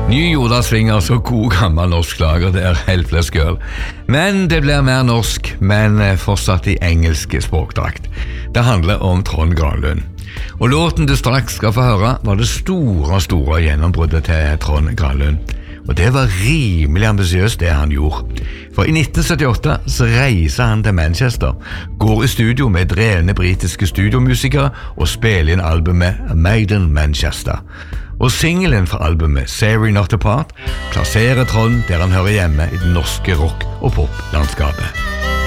Ny jordasvinger så god gammel norsk lager der Helpless Girl. Men det blir mer norsk, men fortsatt i engelsk språkdrakt. Det handler om Trond Granlund. Og låten du straks skal få høre var det store gjennombruddet til Trond Granlund. Og det var rimelig ambisiøst det han gjorde. For i 1978 så reiser han til Manchester, går i studio med drevne britiske studiomusikere og spiller inn albumet Made in Manchester. Og singelen fra albumet Sorry Not Apart plasserer Trond der han hører hjemme i det norske rock- og poplandskapet.